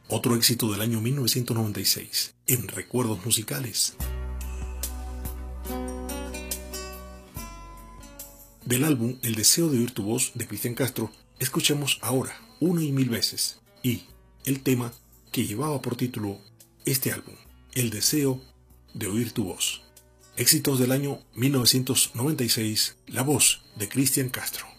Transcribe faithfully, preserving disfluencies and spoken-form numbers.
Otro éxito del año mil novecientos noventa y seis, en Recuerdos Musicales. Del álbum El deseo de oír tu voz de Cristian Castro, escuchemos ahora Una y Mil Veces y el tema que llevaba por título este álbum, El deseo de oír tu voz. Éxitos del año mil novecientos noventa y seis, la voz de Cristian Castro.